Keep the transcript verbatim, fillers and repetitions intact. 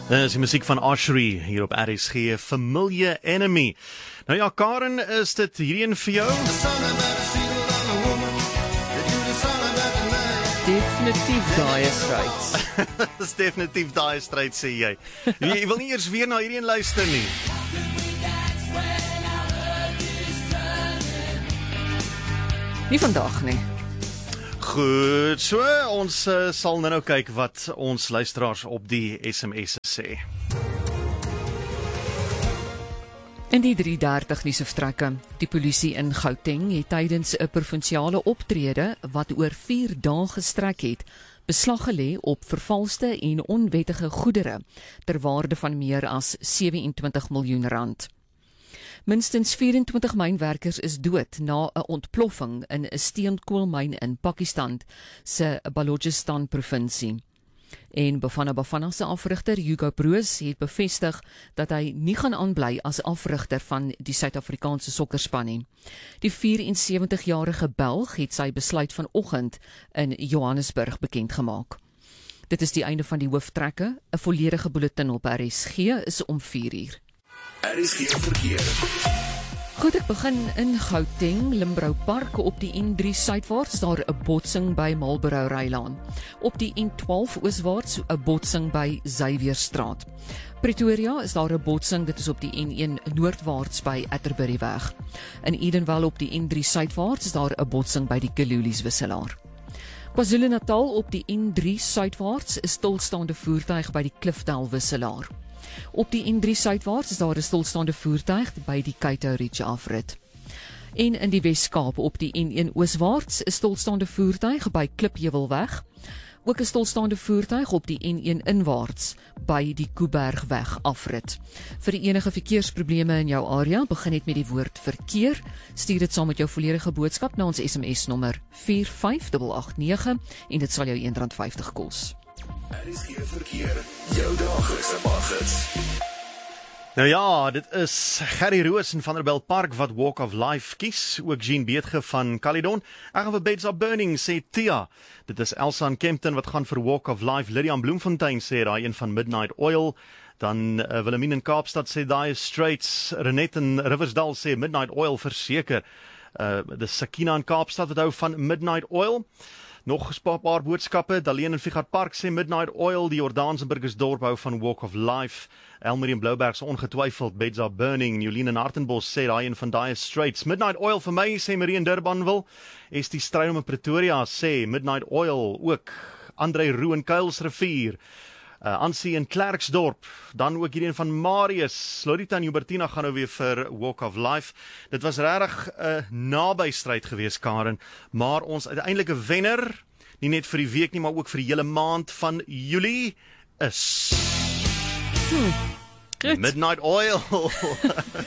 Dit is die musiek van Ashri hier op R S G, Familiar Enemy. Nou ja, Karen, is dit hierdie een vir jou? Definitief daai stryd. Dit is definitief daai stryd, sê jy. Jy, jy wil nie eers weer na hierdie een luister nie. Nie vandag nie. Goed, so ons uh, sal nou nou kyk wat ons luisteraars op die S M S sê. In die drie dertig nuusvertrekke, die polisie in Gauteng het tydens 'n provinsiale optrede wat oor vier dae gestrek het, beslag gelê op vervalste en onwettige goedere ter waarde van meer as sewe-en-twintig miljoen rand. Minstens vyf-en-twintig mynwerkers is dood na 'n ontploffing in 'n steenkoolmyn in Pakistan se Balochistan provinsie. En Bafana Bafana se afrigter Hugo Broos het bevestig dat hy nie gaan aanbly as afrigter van die Suid-Afrikaanse sokkerspan nie. Die vyf-en-sewentig-jarige Belg het sy besluit vanoggend in Johannesburg bekend gemaak. Dit is die einde van die hooftrekke. 'n Volledige bulletin op R S G is om vier uur. R S G verkeer. Goed, ek begin in Gauteng, Limbrou Park. Op die N drie suidwaarts daar 'n botsing by Marlborough Rylaan. Op die N twaalf ooswaarts 'n botsing by Xavierstraat. Pretoria is daar 'n botsing, dit is op die N een noordwaarts by Atterbury-weg. In Edenvale op die N drie suidwaarts is daar 'n botsing by die Kalulies wisselaar. KwaZulu-Natal op die N drie suidwaarts is stilstaande voertuig by die Klifdal wisselaar. Op die N drie suidwaarts is daar 'n stilstaande voertuig by die Cato Ridge afrit. En in die Wes-Kaap op die N een ooswaarts is stilstaande voertuig by Klipheuwelweg. Ook 'n stilstaande voertuig op die N een inwaarts by die Kuibergweg afrit. Vir enige verkeersprobleme in jou area, begin net met die woord verkeer. Stuur dit saam met jou volledige boodskap na ons S M S nommer vier vyf agt agt nege en dit sal jou een rand vyftig kos. R S G verkeer, jou daglikse paggids. Nou ja, dit is Gerry Roos in Vanderbijl Park wat Walk of Life kies, ook Jean Beetge van Caledon. Ek gaan vir Beds Are Burning, sê Tia. Dit is Elsa in Kempton wat gaan vir Walk of Life. Lydia in Bloemfontein sê daai een van Midnight Oil. Dan uh, Wilhelmine in Kaapstad sê Dire Straits. Renette in Riversdal sê Midnight Oil verseker. Uh, dis Sakina in Kaapstad wat hou van Midnight Oil. Nog 'n paar boodskappe. Daleen in Figart Park sê Midnight Oil. Die Jordaans in Burgersdorp hou van Walk of Life. Elmarie in Blouberg se ongetwyfeld Beds Are Burning. Jolien in Hartenbos sê daai een van Dire Straits. Midnight Oil vir my, sê Marie in Durbanville. Is die Strydom in Pretoria sê Midnight Oil ook. Andrei Roo in Kuilsrivier. Uh, Ansie in Klerksdorp, dan ook hierdie van Marius. Lorita en Hubertina gaan nou weer vir Walk of Life. Dit was regtig 'n uh, naby stryd geweest, Karen, maar ons uiteindelike wenner, nie net vir die week nie, maar ook vir die hele maand van Julie, is Hmm, Midnight Oil.